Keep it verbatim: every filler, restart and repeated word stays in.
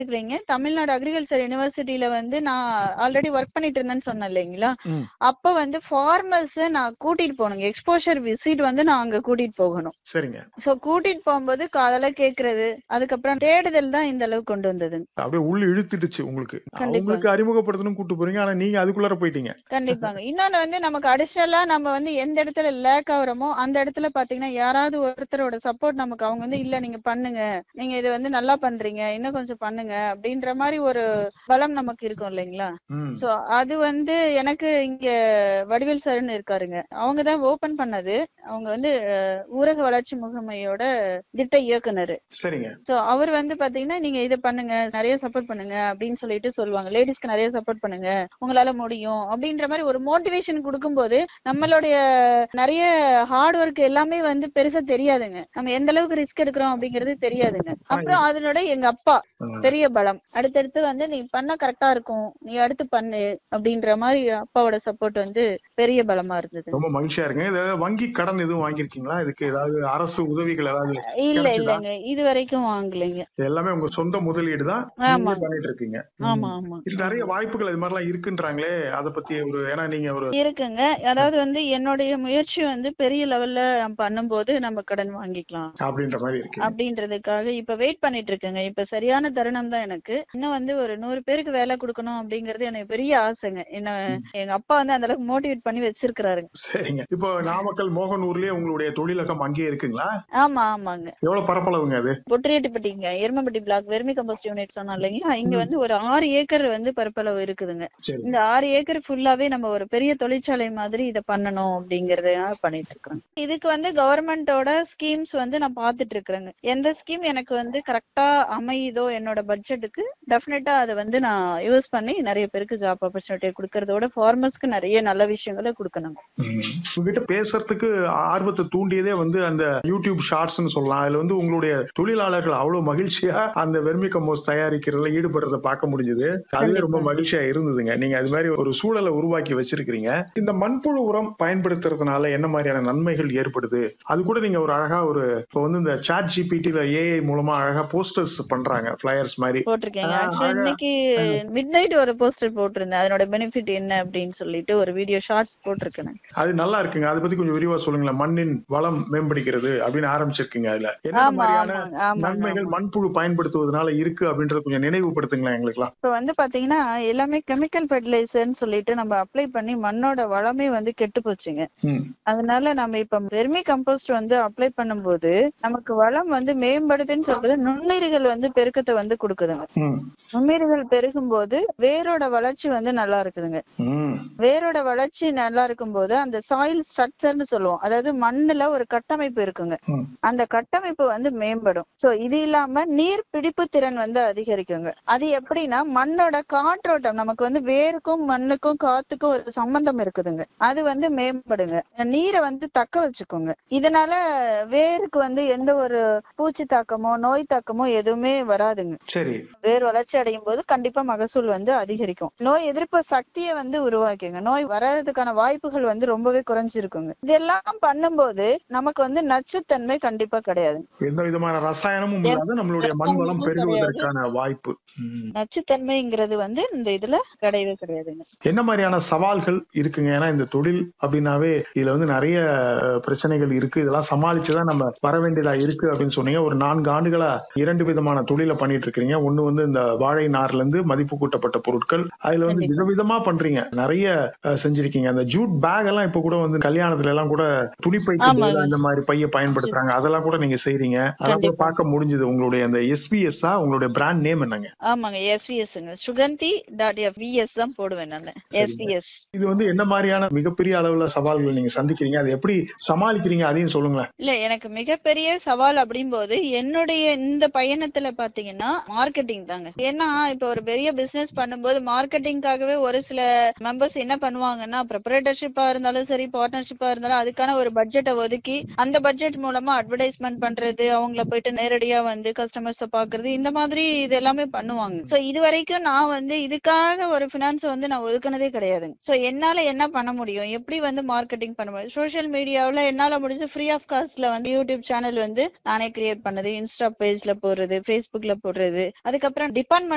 எடுத்துக்கிறீங்க. தமிழ்நாடு அக்ரிகல்ச்சர் யூனிவர்சிட்டியில வந்து நான் ஆல்ரெடி ஒர்க் பண்ணிட்டு இருந்தேன்னு சொன்னேன் இல்லைங்களா? ம். அப்ப வந்து ஃபார்மர்ஸ நான் கூட்டிட்டு போகணுங்க. எக்ஸ்போஷர் விசிட் வந்து நான் அங்க கூட்டிட்டு போகணும். சரிங்க. சோ கூட்டிட்டு போகும்போது காதல கேக்குறது, அதுக்கப்புறம் தேடுதல் தான் இந்த அளவுக்கு கொண்டு வந்ததுங்க. அப்படியே உள்ள இழுத்துடுச்சு உங்களுக்கு. கண்டிப்பாங்க. அவங்களுக்கு அறிமுகப்படுத்தணும் கூட்டு போறீங்க. ஆனா நீங்க அதுக்குள்ளார போயிட்டீங்க. கண்டிப்பாங்க. இன்னொன்னு வந்து நமக்கு அடிஷனலா நம்ம வந்து எந்த இடத்துல லேக் ஆகுறோமோ அந்த இடத்துல பாத்தீங்கன்னா யாராவது ஒருத்தரோட சப்போர்ட் நமக்கு அவங்க வந்து இல்ல நீங்க பண்ணுங்க, நீங்க இது வந்து நல்லா பண்றீங்க, இன்னும் கொஞ்சம் பண்ணுங்க அப்படின்ற மாதிரி ஒரு பலம் நமக்கு இருக்கும் இல்லைங்களா? ம். சோ அது வந்து எனக்கு இங்க வடிவேல் சார்னு இருக்காருங்க. அவங்கதான் ஓபன் பண்ணது. அவங்க வந்து அஹ், ஊரக வளர்ச்சி முகமையோட திட்ட இயக்குனர். சரிங்க. சோ அவர் வந்து பாத்தீங்கன்னா நீங்க இதை பண்ணுங்க, நிறைய சப்போர்ட் பண்ணுங்க அப்படின்னு சொல்லிட்டு சொல்லுவாங்க. லேடிஸ்க்கு நிறைய சப்போர்ட் பண்ணுங்க, உங்களால முடியும் அப்படின்ற மாதிரி ஒரு மோட்டிவேஷன் கொடுக்கும்போது நம்மளுடைய நிறைய ஹார்ட் ஒர்க் எல்லாமே வந்து பெருசா தெரியாதுங்க. நம்ம எந்த அளவுக்கு ரிஸ்க் எடுக்கிறோம் அப்படிங்கிறது தெரியாதுங்க. அப்புறம் அதனோட எங்க அப்பா பெரிய பலம். அடுத்தடுத்து வந்து நீ பண்ண கரெக்டா இருக்கும், நீ அடுத்து பண்ணு அப்படின்ற மாதிரி அப்பாவோட சப்போர்ட் வந்து பெரிய பலமா இருந்தது. ரொம்ப மகிழ்ச்சியா இருக்கு. ஏதாவது வங்கி கடன் எதுவும் வாங்கியிருக்கீங்களா? இதுக்கு ஏதாவது அரசு உதவிகள் ஏதாவது இல்ல கிடைச்சதா? இல்லங்க, இது வரைக்கும் வாங்கலைங்க. எல்லாமே உங்க சொந்த முதலீடு தான் நீங்க ஆமா பண்ணிட்டு இருக்கீங்க. ஆமா ம். ஆமா இது நிறைய வாய்ப்புகள் இது மாதிரிலாம் இருக்குன்றாங்களே, அத பத்தி ஒரு ஏன்னா நீங்க ஒரு இருக்குங்க. அதாவது வந்து என்னுடைய முயற்சி வந்து பெரிய லெவல்ல நம்ம பண்ணும்போது நம்ம கடன் வாங்கிக்கலாம் அப்படின்ற மாதிரி இருக்கு. அப்படின்றதுக்காக இப்ப வெயிட் பண்ணிட்டு இருக்கேங்க. இப்ப சரியான தருணம் தான் எனக்கு. இன்னும் வந்து ஒரு நூறு பேருக்கு வேலை கொடுக்கணும் அப்படிங்கறது எனக்கு பெரிய ஆசைங்க. என்ன எங்க அப்பா வந்து அந்த அளவுக்கு மோட்டிவேட் பண்ணி வச்சிருக்கிறாருங்க. சரிங்க. இப்போ நாமக்கல் மோகனூர்லயே உங்களுடைய தொழிலகம் அங்கேயே இருக்குங்களா? ஆமா ஆமாங்க. எவ்வளவு பரப்பளவுங்க அது? பொட்டிரெட்டிப்பட்டிங்க, Erumapatti black vermi compost unit சொன்னோம் இல்லைங்களா? இங்க வந்து ஒரு ஆறு ஏக்கர் வந்து பரப்பளவு இருக்குதுங்க. சரி. இந்த ஆறு ஏக்கர் ஃபுல்லாவே நம்ம ஒரு பெரிய தொழிற்சாலை மாதிரி இதை பண்ணணும் அப்படிங்கறத பண்ணிட்டு இருக்கோம். இதுக்கு வந்து கவர்மெண்டோட ஸ்கீம்ஸ் வந்து நான் பாத்துட்டு இருக்கிறேங்க. எந்த ஸ்கீம் எனக்கு வந்து கரெக்டா அமையுதோ என்னோட பட்ஜெட்டுக்கு டெஃபினட்டா அதை வந்து நான் யூஸ் பண்ணி நிறைய பேருக்கு ஜாப் ஆப்பர்ச்சுனிட்டி கொடுக்கறதோட ஃபார்மர்ஸ்க்கு நிறைய நல்ல விஷயங்களை கொடுக்கணும். உங்ககிட்ட பேசுறதுக்கு ஆர்வத்தை தூண்டியதே வந்து அந்த யூடியூப் ஷார்ட்ஸ்னு சொல்லலாம். அதுல வந்து உங்களுடைய தொழிலாளர்கள் அவ்வளவு மகிழ்ச்சியா அந்த வெர்மி கம்போஸ்ட் தயாரிக்கிறதுல ஈடுபடுறத பார்க்க முடிஞ்சது. அதுவே ரொம்ப மகிழ்ச்சியா இருந்ததுங்க. நீங்க அது மாதிரி ஒரு சூழலை உருவாக்கி வச்சிருக்கீங்க. இந்த மண்புழு உரம் பயன்படுத்துறதுனால என்ன மாதிரியான நன்மைகள் ஏற்படுது அது கூட நீங்க ஒரு அழகா ஒரு இப்போ வந்து இந்த சாட் ஜிபிடில ஏஐ மூலமா அழகா போஸ்டர்ஸ் பண்றாங்க, ஃபிளையர்ஸ் மாதிரி போட்டிருக்கேங்க. ஆக்சுவலா இன்னைக்கு மிட் நைட் ஒரு போஸ்டர் போட்டிருந்தேன். அதனோட பெனிஃபிட் என்ன அப்படின்னு சொல்லிட்டு ஒரு வீடியோ ஷார்ட்ஸ் போட்டிருக்கேன். அது நல்லா இருக்குங்க. அதை பத்தி கொஞ்சம் விரிவா சொல்லுங்களேன். மண்ணின் வளம் மேம்படுகிறது அப்படின்னு ஆரம்பிச்சிருக்கீங்க. அதுல என்ன மாதிரியான நன்மைகள் மண்புழு பயன்படுத்துவதனால இருக்கு அப்படின்றத கொஞ்சம் நினைவுபடுத்துங்களேன் எங்களுக்குலாம். இப்ப வந்து பாத்தீங்கன்னா எல்லாமே கெமிக்கல் ஃபெர்டிலைசர்னு சொல்லிட்டு நம்ம அப்ளை பண்ணி மண்ணோட வளமே வந்து கெட்டு போச்சுங்க. அதனால நம்ம இப்ப வெர்மி கம்போஸ்ட் வந்து அப்ளை பண்ணும்போது நமக்கு வளம் வந்து மேம்படுதுன்னு சொல்றது நுண்ணுயிர்கள் வந்து பெருக்கத்தை வந்து கொடுக்குதுங்க. நுண்ணுயிர்கள் பெருகும் போது வேரோட வளர்ச்சி வந்து நல்லா இருக்குதுங்க. வேரோட வளர்ச்சி நல்லா இருக்கும் போது அந்த சாயில் ஸ்ட்ரக்சர்னு சொல்லுவோம். அதாவது மண்ணுல ஒரு கட்டமைப்பு இருக்குங்க. அந்த கட்டமைப்பு வந்து மேம்படும். சோ இது இல்லாம நீர் பிடிப்பு திறன் வந்து அதிகரிக்குங்க. அது எப்படின்னா மண்ணோட காற்றோட்டம் நமக்கு வந்து வேருக்கும் மண்ணுக்கும் காத்துக்கும் ஒரு சம்பந்தம் இருக்குதுங்க. அது வந்து மேம்படுங்க. நீரை வந்து தக்க வச்சுக்கோங்க. இதனால வேருக்கு வந்து எந்த ஒரு பூச்சி தாக்கமோ நோய் தாக்கமோ எதுவுமே வராதுங்க. சரி. வேர் வளர்ச்சி அடையும் போது கண்டிப்பா மகசூல் வந்து அதிகரிக்கும். நோய் எதிர்ப்பு சக்தியை வந்து உருவாக்குங்க. நோய் வர்றதுக்கான வாய்ப்புகள் வந்து ரொம்பவே குறைஞ்சிருக்குங்க. இதெல்லாம் பண்ணும்போது நமக்கு வந்து நச்சுத்தன்மை கண்டிப்பா கிடையாது. எந்த விதமான ரசாயனமும் இல்லாத நம்மளுடைய மண் வளம் பெருகுவதற்கான வாய்ப்பு. நச்சுத்தன்மைங்கிறது வந்து இந்த இதுல கிடையவே கிடையாதுங்க. என்ன மாதிரியான சவால்கள் இருக்குங்க? ஏன்னா இந்த தொழில் அப்படின்னாவே இதுல வந்து நிறைய பிரச்சனைகள் இருக்கு. இதெல்லாம் சமாளிச்சுதான் நம்ம வர வேண்டியதா இருக்கு அப்படின்னு சொன்னீங்க. ஒரு நான்கு ஆண்டுகளா இரண்டு விதமான தொழிலை பண்ணிட்டு இருக்கீங்க. ஒண்ணு வந்து இந்த வாழை நார்ல இருந்து மதிப்பு கூட்டப்பட்ட பொருட்கள், அதுல வந்து விதவிதமா பண்றீங்க, நிறைய செஞ்சிருக்கீங்க. அந்த ஜூட் பேக் எல்லாம் இப்ப கூட வந்து கல்யாணத்துல எல்லாம் கூட துணிப்பைக்கு இந்த மாதிரி பைய பயன்படுத்துறாங்க. அதெல்லாம் கூட நீங்க செய்றீங்க. அதெல்லாம் கூட பார்க்க முடிஞ்சது. உங்களுடைய அந்த எஸ்விஎஸ் உங்களுடைய பிராண்ட் நேம் என்னங்க? ஆமாங்க, எஸ்விஎஸ்ங்க. சுகந்தி டாட் எஃப்விஎஸ் தான் போடுவேன் நான். எஸ்விஎஸ். இது வந்து என்ன மாதிரியான மிகப்பெரிய அளவுல சவால்கள் நீங்க சந்திக்கிறீங்க, அதை எப்படி சமாளிக்கிறீங்க அதையும் சொல்லுங்களேன். இல்ல எனக்கு மிகப்பெரிய சவால் அப்படிங்கும்போது என்னுடைய இந்த பயணத்துல பாத்தீங்கன்னா மார்க்கெட்டிங் தாங்க. ஏன்னா இப்ப ஒரு பெரிய பிசினஸ் பண்ணும்போது மார்க்கெட்டிங்காகவே ஒரு சில மெம்பர்ஸ் என்ன பண்ணுவாங்கன்னா ப்ரொப்ரைட்டர்ஷிப்பா இருந்தாலும் சரி, பார்ட்னர்ஷிப்பா இருந்தாலும் அதுக்கான ஒரு பட்ஜெட்டை ஒதுக்கி அந்த பட்ஜெட் மூலமா அட்வர்டைஸ்மெண்ட் பண்றது, அவங்கள போயிட்டு நேரடியா வந்து கஸ்டமர்ஸ பாக்குறது, இந்த மாதிரி இது எல்லாமே பண்ணுவாங்க. சோ இது வரைக்கும் நான் வந்து இதுக்காக ஒரு பினான்ஸ் வந்து நான் ஒதுக்குனதே கிடையாதுங்க. சோ என்னால என்ன பண்ண முடியும், எப்படி வந்து மார்க்கெட்டிங் பண்ண முடியும், சோசியல் மீடியாவில என்னால முடிஞ்ச ஃப்ரீ ஆஃப் காஸ்ட்ல வந்து யூடியூப் சேனல் வந்து நானே கிரியேட் பண்ணது, இன்ஸ்டா பேஜ்ல போடுறது, ஃபேஸ்புக்ல போடுறது, அதுக்கப்புறம் டிபார்ட்மெண்ட்